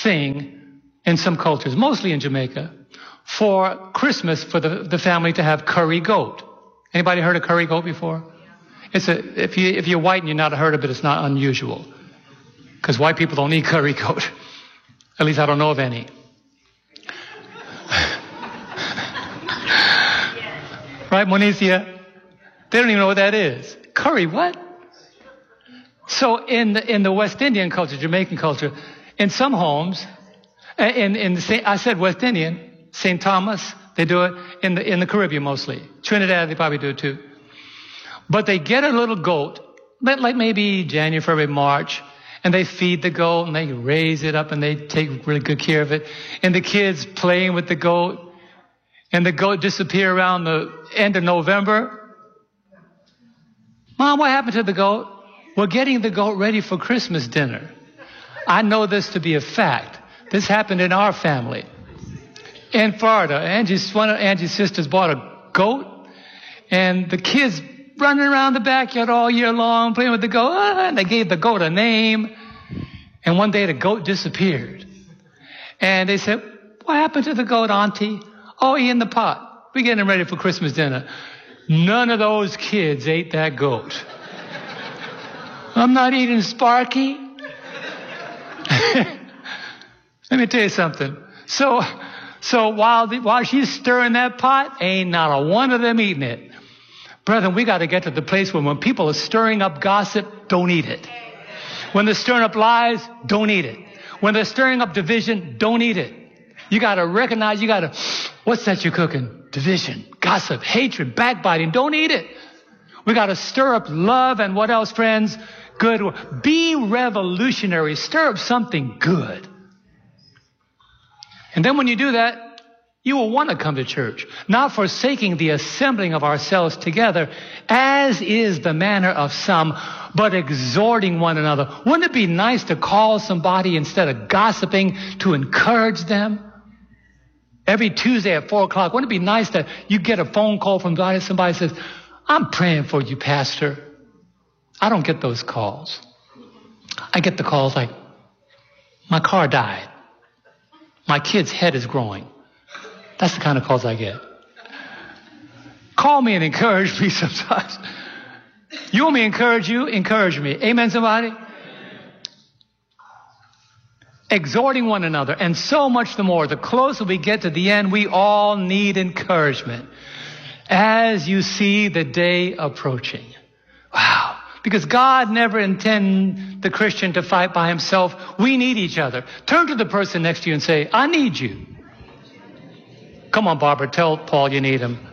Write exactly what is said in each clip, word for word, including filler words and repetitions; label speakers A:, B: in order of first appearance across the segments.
A: thing in some cultures, mostly in Jamaica, for Christmas for the, the family to have curry goat. Anybody heard of curry goat before? It's a, if you, if you're white and you're not heard of it, it's not unusual. Because white people don't eat curry goat. At least I don't know of any. Right, Monicia? They don't even know what that is. Curry, what? So in the, in the West Indian culture, Jamaican culture, in some homes, in, in the, I said West Indian, Saint Thomas, they do it in the, in the Caribbean mostly. Trinidad, they probably do it too. But they get a little goat, like maybe January, February, March, and they feed the goat and they raise it up and they take really good care of it. And the kids playing with the goat, and the goat disappear around the end of November. Mom, what happened to the goat? We're getting the goat ready for Christmas dinner. I know this to be a fact. This happened in our family. In Florida, Angie's, one of Angie's sisters bought a goat, and the kids running around the backyard all year long, playing with the goat, ah, and they gave the goat a name. And one day the goat disappeared. And they said, what happened to the goat, Auntie? Oh, he in the pot. We're getting him ready for Christmas dinner. None of those kids ate that goat. I'm not eating Sparky. Let me tell you something. So, so while the, while she's stirring that pot, ain't not a one of them eating it. Brethren, we got to get to the place where when people are stirring up gossip, don't eat it. When they're stirring up lies, don't eat it. When they're stirring up division, don't eat it. You got to recognize, you got to, what's that you're cooking? Division, gossip, hatred, backbiting. Don't eat it. We got to stir up love and what else, friends? Good. Be revolutionary. Stir up something good. And then when you do that, you will want to come to church, not forsaking the assembling of ourselves together, as is the manner of some, but exhorting one another. Wouldn't it be nice to call somebody instead of gossiping, to encourage them? Every Tuesday at four o'clock, wouldn't it be nice that you get a phone call from somebody, somebody says, I'm praying for you, Pastor. I don't get those calls. I get the calls like, my car died. My kid's head is growing. That's the kind of calls I get. Call me and encourage me sometimes. You want me to encourage you? Encourage me. Amen, somebody? Exhorting one another, and so much the more. The closer we get to the end, we all need encouragement. As you see the day approaching. Wow. Because God never intended the Christian to fight by himself. We need each other. Turn to the person next to you and say, I need you. Come on, Barbara, tell Paul you need him.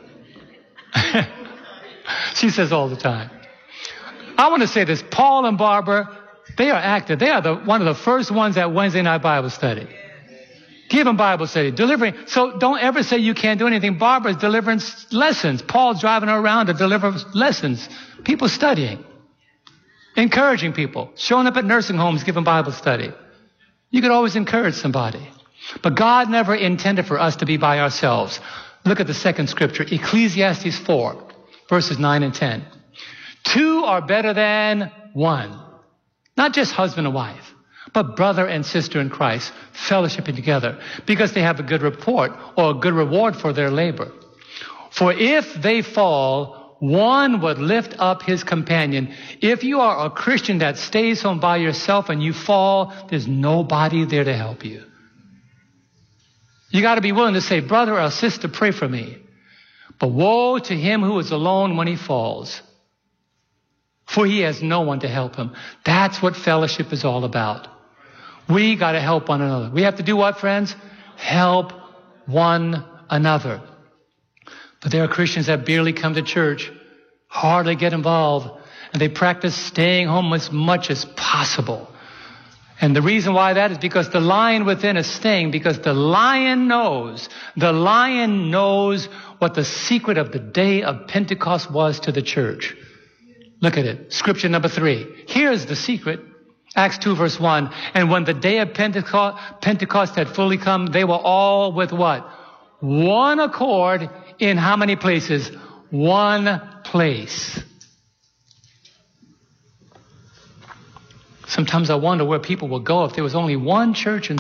A: She says all the time. I want to say this. Paul and Barbara, they are active. They are the, one of the first ones at Wednesday night Bible study. Give them Bible study. Delivering. So don't ever say you can't do anything. Barbara's delivering lessons. Paul's driving her around to deliver lessons. People studying. Encouraging people. Showing up at nursing homes, giving Bible study. You could always encourage somebody. But God never intended for us to be by ourselves. Look at the second scripture, Ecclesiastes four, verses nine and ten. Two are better than one. Not just husband and wife, but brother and sister in Christ, fellowshipping together, because they have a good report or a good reward for their labor. For if they fall, one would lift up his companion. If you are a Christian that stays home by yourself and you fall, there's nobody there to help you. You got to be willing to say, brother or sister, pray for me. But woe to him who is alone when he falls, for he has no one to help him. That's what fellowship is all about. We got to help one another. We have to do what, friends? Help one another. But there are Christians that barely come to church, hardly get involved, and they practice staying home as much as possible. And the reason why that is because the lion within is staying, because the lion knows, the lion knows what the secret of the day of Pentecost was to the church. Look at it. Scripture number three. Here's the secret. Acts two verse one. And when the day of Pentecost, Pentecost had fully come, they were all with what? One accord in how many places? One place. Sometimes I wonder where people will go if there was only one church in